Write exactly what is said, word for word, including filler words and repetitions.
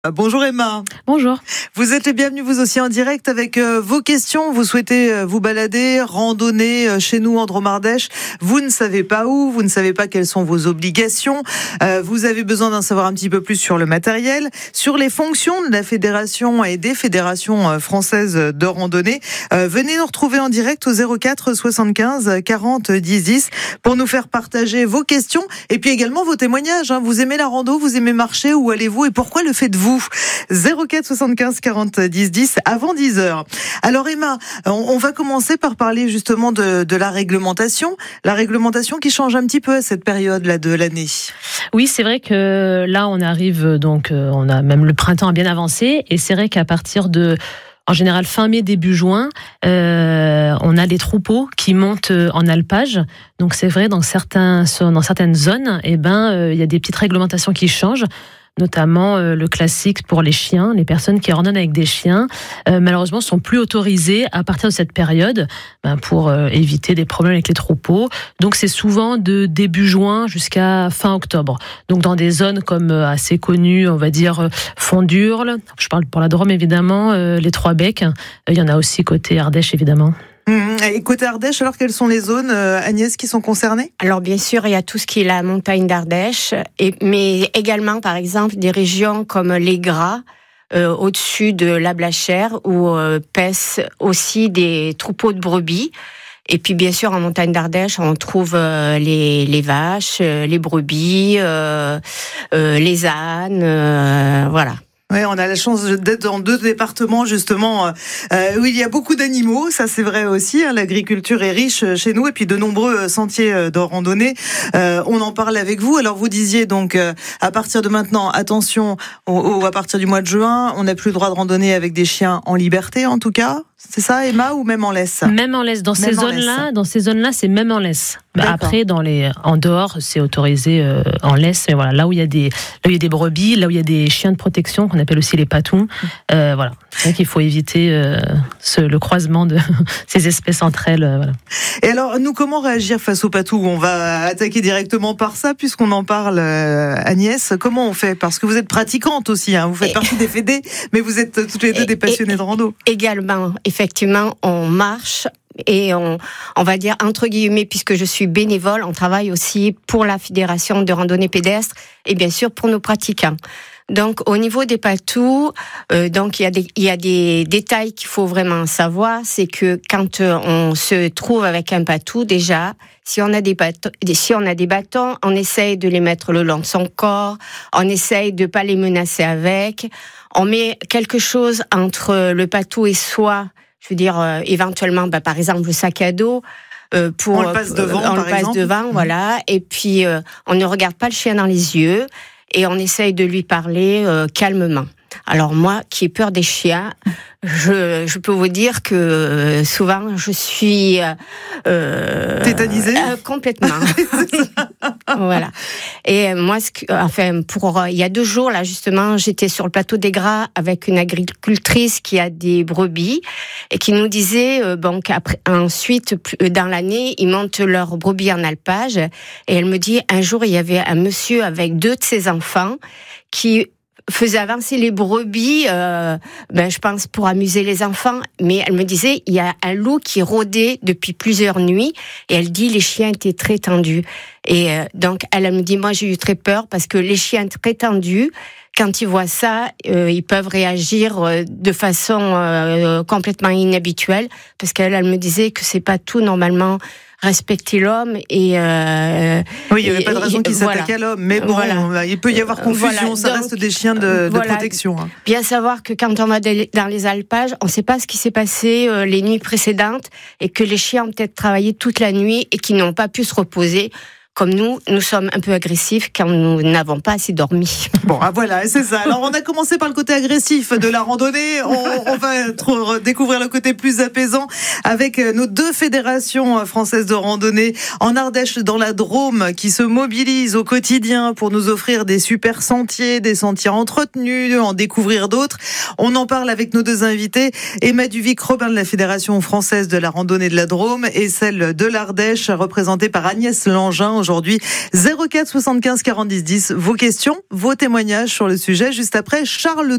Bonjour Emma. Bonjour. Vous êtes les bienvenus vous aussi en direct avec euh, vos questions. Vous souhaitez euh, vous balader, randonner euh, chez nous en Drôme-Ardèche. Vous ne savez pas où, vous ne savez pas quelles sont vos obligations. Euh, vous avez besoin d'en savoir un petit peu plus sur le matériel, sur les fonctions de la fédération et des fédérations euh, françaises de randonnée. Euh, venez nous retrouver en direct au zéro quatre soixante-quinze quarante dix dix pour nous faire partager vos questions et puis également vos témoignages. Hein. Vous aimez la rando, vous aimez marcher, où allez-vous et pourquoi le faites-vous? zéro quatre soixante-quinze quarante dix dix avant dix heures. Alors Emma, on, on va commencer par parler justement de, de la réglementation. La réglementation qui change un petit peu à cette période-là de l'année. Oui, c'est vrai que là, on arrive, donc on a même le printemps a bien avancé, et c'est vrai qu'à partir de, en général, fin mai, début juin, euh, on a des troupeaux qui montent en alpage. Donc c'est vrai, dans, certains, dans certaines zones, eh ben, euh, il y a des petites réglementations qui changent. Notamment euh, le classique pour les chiens, les personnes qui randonnent avec des chiens, euh, malheureusement sont plus autorisées à partir de cette période ben, pour euh, éviter des problèmes avec les troupeaux. Donc c'est souvent de début juin jusqu'à fin octobre. Donc dans des zones comme euh, assez connues, on va dire euh, Fondurle, je parle pour la Drôme évidemment, euh, les Trois-Becs, euh, il y en a aussi côté Ardèche évidemment. Et côté Ardèche, alors quelles sont les zones, euh, Agnès, qui sont concernées? Alors bien sûr, il y a tout ce qui est la montagne d'Ardèche, et, mais également par exemple des régions comme les Gras, euh, au-dessus de la Blachère, où euh, paissent aussi des troupeaux de brebis. Et puis bien sûr en montagne d'Ardèche, on trouve euh, les, les vaches, euh, les brebis, euh, euh, les ânes, euh, voilà. Oui, on a la chance d'être dans deux départements justement euh, où il y a beaucoup d'animaux, ça c'est vrai aussi. Hein, l'agriculture est riche chez nous et puis de nombreux sentiers de randonnée. Euh, on en parle avec vous. Alors vous disiez donc euh, à partir de maintenant, attention, au, au, à partir du mois de juin, on n'a plus le droit de randonner avec des chiens en liberté en tout cas. C'est ça, Emma, ou même en laisse? Même en laisse. Dans même ces zones-là, dans ces zones-là, c'est même en laisse. Bah après, dans les, en dehors, c'est autorisé euh, en laisse. Mais voilà, là où il y a des, là où il y a des brebis, là où il y a des chiens de protection qu'on appelle aussi les patous. Euh, voilà, c'est vrai qu'il faut éviter euh, ce, le croisement de ces espèces entre elles. Euh, voilà. Et alors, nous, comment réagir face aux patous? On va attaquer directement par ça, puisqu'on en parle, euh, Agnès. Comment on fait? Parce que vous êtes pratiquante aussi. Hein, vous faites et... partie des fédés, mais vous êtes toutes les deux et, des passionnées et, de rando. Également. Effectivement, on marche et on, on va dire entre guillemets, puisque je suis bénévole, on travaille aussi pour la Fédération de randonnée pédestre et bien sûr pour nos pratiquants. Donc au niveau des patous, euh, donc il y a des il y a des détails qu'il faut vraiment savoir, c'est que quand euh, on se trouve avec un patou, déjà si on a des bâtons, si on a des bâtons, on essaye de les mettre le long de son corps, on essaye de pas les menacer avec, on met quelque chose entre le patou et soi. Je veux dire, euh, éventuellement, bah, par exemple, le sac à dos. Euh, pour, on le passe devant, euh, on par le passe exemple. devant, mmh. Voilà. Et puis, euh, on ne regarde pas le chien dans les yeux et on essaye de lui parler euh, calmement. Alors moi, qui ai peur des chiens, je, je peux vous dire que euh, souvent, je suis euh, tétanisée euh, complètement. Voilà. Et moi, ce que, enfin, pour il y a deux jours là, justement, j'étais sur le plateau des Gras avec une agricultrice qui a des brebis et qui nous disait euh, bon qu'après ensuite dans l'année, ils montent leurs brebis en alpage. Et elle me dit un jour, il y avait un monsieur avec deux de ses enfants qui faisait avancer les brebis, euh, ben je pense pour amuser les enfants. Mais elle me disait, il y a un loup qui rôdait depuis plusieurs nuits, et elle dit les chiens étaient très tendus. Et euh, donc elle, elle me dit, moi j'ai eu très peur parce que les chiens très tendus, quand ils voient ça, euh, ils peuvent réagir euh, de façon euh, complètement inhabituelle, parce qu'elle, elle me disait que c'est pas tout normalement. Respecter l'homme et euh, oui, il n'y avait pas de raison qu'il s'attaque voilà. à l'homme, mais bon, voilà. Il peut y avoir confusion. Voilà. Ça Donc, reste des chiens de, de voilà. protection. Hein. Bien savoir que quand on va dans les alpages, on ne sait pas ce qui s'est passé euh, les nuits précédentes et que les chiens ont peut-être travaillé toute la nuit et qui n'ont pas pu se reposer. Comme nous, nous sommes un peu agressifs quand nous n'avons pas assez dormi. Bon, ah voilà, c'est ça. Alors, on a commencé par le côté agressif de la randonnée. On, on va trop découvrir le côté plus apaisant avec nos deux fédérations françaises de randonnée en Ardèche, dans la Drôme, qui se mobilisent au quotidien pour nous offrir des super sentiers, des sentiers entretenus, en découvrir d'autres. On en parle avec nos deux invités, Emma Duvic-Robin de la Fédération française de la randonnée de la Drôme et celle de l'Ardèche, représentée par Agnès Langin aujourd'hui. zéro quatre soixante-quinze quarante dix dix. Vos questions, vos témoignages sur le sujet. Juste après, Charles